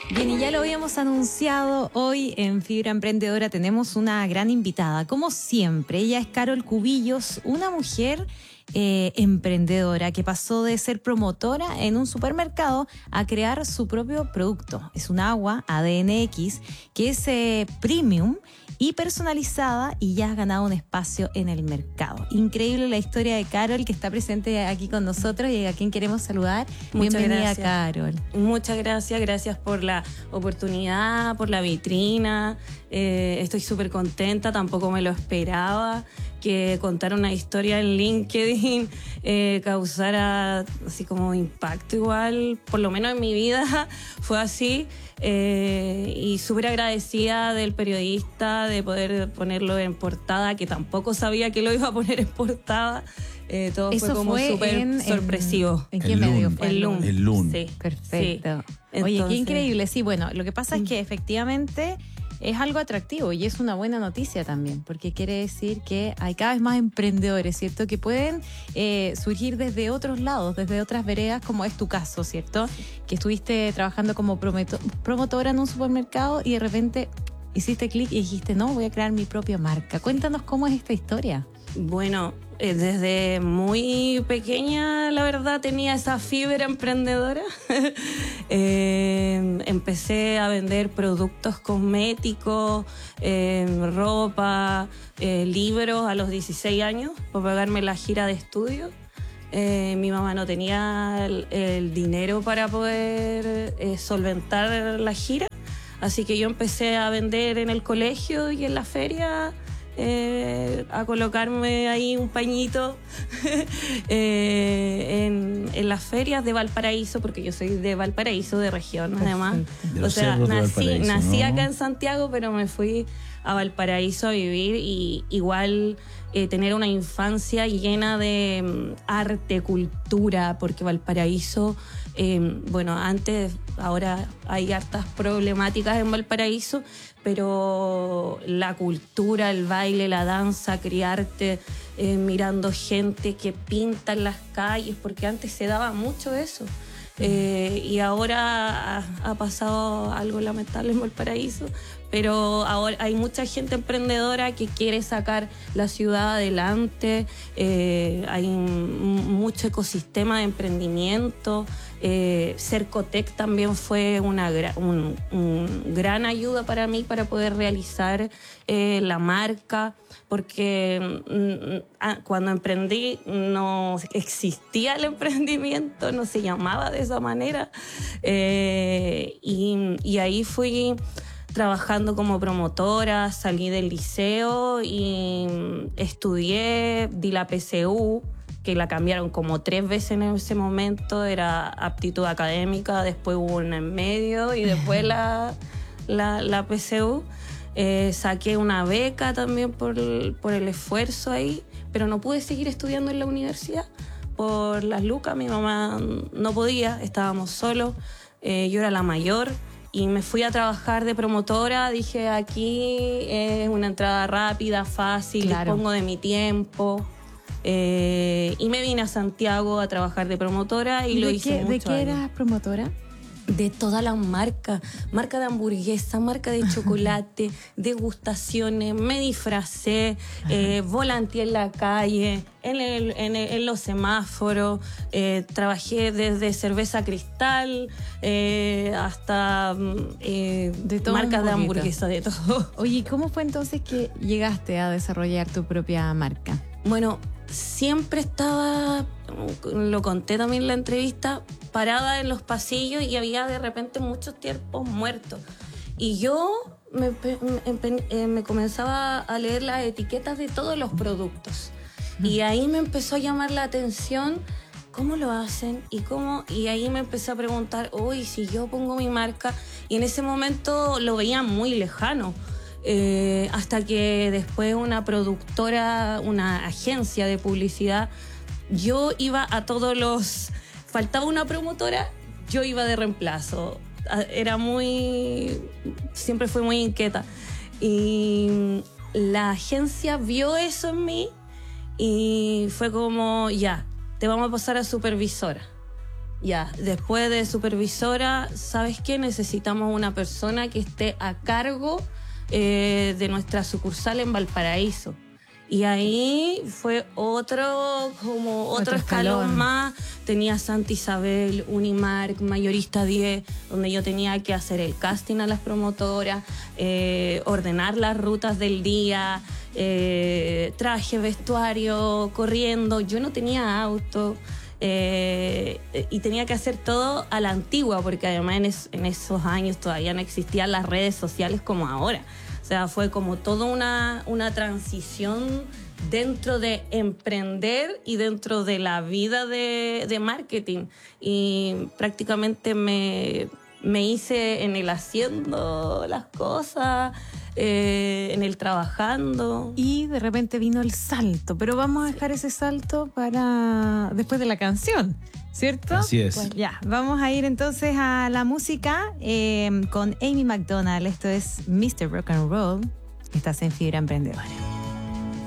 Bien, y ya lo habíamos anunciado, hoy en Fibra Emprendedora tenemos una gran invitada, como siempre. Ella es Carol Cubillos, una mujer emprendedora que pasó de ser promotora en un supermercado a crear su propio producto. Es un agua ADNX que es premium y personalizada y ya ha ganado un espacio en el mercado. Increíble la historia de Carol, que está presente aquí con nosotros y a quien queremos saludar. Bienvenida, Carol. Muchas gracias, gracias por la oportunidad, por la vitrina. Estoy súper contenta, tampoco me lo esperaba que contar una historia en LinkedIn causara así como impacto igual, por lo menos en mi vida fue así. Y súper agradecida del periodista de poder ponerlo en portada, que tampoco sabía que lo iba a poner en portada. Todo Eso fue como súper sorpresivo. ¿En qué medio fue? El LUN. El LUN. Sí. Perfecto. Sí. Oye, Entonces, qué increíble. Sí, bueno, lo que pasa es que efectivamente es algo atractivo y es una buena noticia también, porque quiere decir que hay cada vez más emprendedores, ¿cierto? Que pueden surgir desde otros lados, desde otras veredas, como es tu caso, ¿cierto? Que estuviste trabajando como promotora en un supermercado y de repente hiciste clic y dijiste, no, voy a crear mi propia marca. Cuéntanos cómo es esta historia. Bueno, desde muy pequeña, la verdad, tenía esa fibra emprendedora. Empecé a vender productos cosméticos, ropa, libros a los 16 años para pagarme la gira de estudio. Mi mamá no tenía el dinero para poder solventar la gira, así que yo empecé a vender en el colegio y en la feria. A colocarme ahí un pañito en las ferias de Valparaíso, porque yo soy de Valparaíso, de región. Perfecto. Además. O sea, nací acá en Santiago, pero me fui a Valparaíso a vivir y igual tener una infancia llena de arte, cultura, porque Valparaíso, bueno, antes, ahora hay hartas problemáticas en Valparaíso, pero la cultura, el baile, la danza, criarte mirando gente que pinta en las calles, porque antes se daba mucho eso. Y ahora ha pasado algo lamentable en Valparaíso, pero ahora hay mucha gente emprendedora que quiere sacar la ciudad adelante. Hay mucho ecosistema de emprendimiento. Cercotec también fue un gran ayuda para mí para poder realizar la marca, porque cuando emprendí no existía el emprendimiento, no se llamaba de esa manera, y ahí fui trabajando como promotora, salí del liceo y estudié, di la PSU, que la cambiaron como 3 veces en ese momento, era aptitud académica, después hubo una en medio y después la PSU. Saqué una beca también por el esfuerzo ahí, pero no pude seguir estudiando en la universidad por las lucas. Mi mamá no podía, estábamos solos, yo era la mayor y me fui a trabajar de promotora. Dije, aquí es una entrada rápida, fácil, claro, dispongo de mi tiempo. Y me vine a Santiago a trabajar de promotora y lo hice mucho. ¿De qué eras promotora? De todas las marcas, marca de hamburguesa, marca de chocolate, degustaciones, me disfracé, volanteé en la calle, en los semáforos, trabajé desde cerveza Cristal hasta de marcas de hamburguesa, de todo. Oye, ¿cómo fue entonces que llegaste a desarrollar tu propia marca? Bueno, siempre estaba, lo conté también en la entrevista, parada en los pasillos y había de repente muchos tiempos muertos. Y yo me comenzaba a leer las etiquetas de todos los productos. Y ahí me empezó a llamar la atención cómo lo hacen y ahí me empecé a preguntar, uy, si yo pongo mi marca, y en ese momento lo veía muy lejano. Hasta que después una productora, una agencia de publicidad, yo iba a todos los... Faltaba una promotora, yo iba de reemplazo. Siempre fui muy inquieta. Y la agencia vio eso en mí y fue como, ya, te vamos a pasar a supervisora. Ya, después de supervisora, ¿sabes qué? Necesitamos una persona que esté a cargo de nuestra sucursal en Valparaíso. Y ahí fue otro escalón más. Tenía Santa Isabel, Unimark, Mayorista 10, donde yo tenía que hacer el casting a las promotoras, ordenar las rutas del día, traje, vestuario, corriendo. Yo no tenía auto. Y tenía que hacer todo a la antigua, porque además en esos años todavía no existían las redes sociales como ahora. O sea, fue como toda una transición dentro de emprender y dentro de la vida de marketing. Y prácticamente me hice en el haciendo las cosas, en el trabajando. Y de repente vino el salto, pero vamos a dejar ese salto para después de la canción, ¿cierto? Así es. Pues ya, vamos a ir entonces a la música con Amy McDonald. Esto es Mr. Rock and Roll. Estás en Fibra Emprendedora.